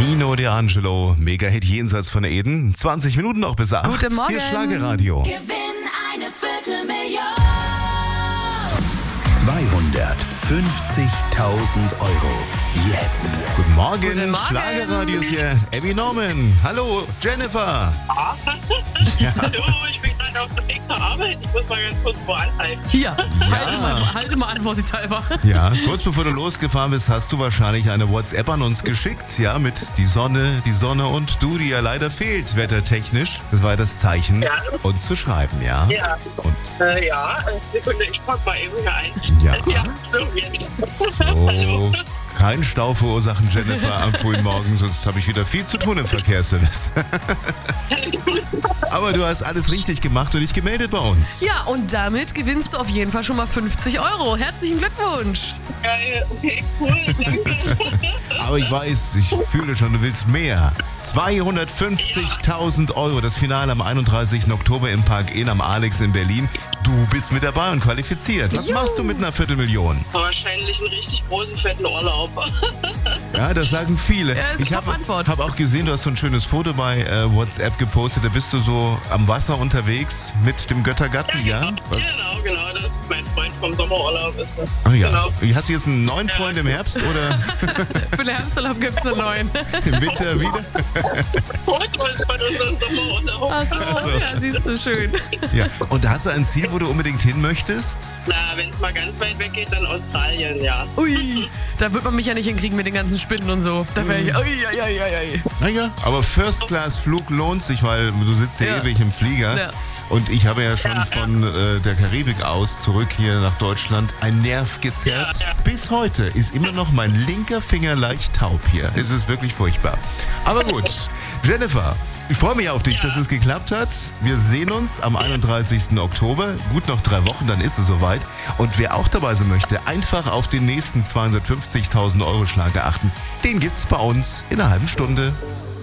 Nino D'Angelo, Mega-Hit jenseits von Eden. 20 Minuten noch bis 8. Guten Morgen. Hier ist Schlagerradio. Gewinn eine Viertelmillion. 250.000 Euro. Jetzt. Guten Morgen, Guten Morgen. Schlagerradio ist hier. Abby Norman. Hallo, Jennifer. Hallo, ich bin gerade auf dem Weg zur Arbeit. Ich muss mal ganz kurz wo anhalten. Hier, halte mal an, vorsichtshalber. Ja, kurz bevor du losgefahren bist, hast du wahrscheinlich eine WhatsApp an uns geschickt. Ja, mit die Sonne und du, die ja leider fehlt, wettertechnisch. Das war das Zeichen, Ja. uns zu schreiben, ja? Ja. Und Sekunde, ich pack mal eben hier ein. Ja. So, jetzt. so. Kein Stau verursachen, Jennifer, am frühen Morgen, sonst habe ich wieder viel zu tun im Verkehrsservice. Aber du hast alles richtig gemacht und dich gemeldet bei uns. Ja, und damit gewinnst du auf jeden Fall schon mal 50 Euro. Herzlichen Glückwunsch. Geil, okay, cool, danke. Aber ich weiß, ich fühle schon, du willst mehr. 250.000 Euro, das Finale am 31. Oktober im Park Inn am Alex in Berlin. Du bist mit dabei und qualifiziert. Was machst du mit einer Viertelmillion? Wahrscheinlich einen richtig großen, fetten Urlaub. Ja, das sagen viele. Ja, ist eine Ich habe Top-Antwort. auch gesehen, du hast so ein schönes Foto bei WhatsApp gepostet. Da bist du so am Wasser unterwegs mit dem Göttergatten, ja? Genau, das ist mein Freund vom Sommerurlaub, ist das. Ach ja. Genau. Hast du jetzt einen neuen Freund im Herbst oder Für den Herbsturlaub gibt es einen neuen. im Winter wieder? Foto ist von unserem Sommerurlaub. Achso, ja, siehst du, schön. Ja. Und hast du ein Ziel, wo du unbedingt hin möchtest? Na, wenn es mal ganz weit weg geht, dann Australien, ja. Ui, da wird man mich ja nicht hinkriegen mit den ganzen Spinnen und so. Da wäre ich, ui. Naja, aber First-Class-Flug lohnt sich, weil du sitzt ja Ja. ewig im Flieger. Ja. Und ich habe ja schon von der Karibik aus zurück hier nach Deutschland einen Nerv gezerrt. Ja. Bis heute ist immer noch mein linker Finger leicht taub hier. Es ist wirklich furchtbar. Aber gut, Jennifer, ich freue mich auf dich, dass es geklappt hat. Wir sehen uns am 31. Oktober. Gut noch 3 Wochen, dann ist es soweit. Und wer auch dabei sein möchte, einfach auf den nächsten 250.000 Euro Schlager achten. Den gibt's bei uns in einer halben Stunde.